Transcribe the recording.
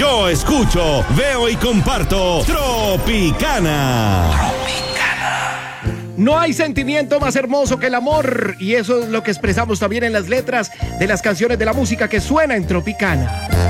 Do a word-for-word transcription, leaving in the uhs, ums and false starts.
Yo escucho, veo y comparto Tropicana. No hay sentimiento más hermoso que el amor, y eso es lo que expresamos también en las letras de las canciones de la música que suena en Tropicana.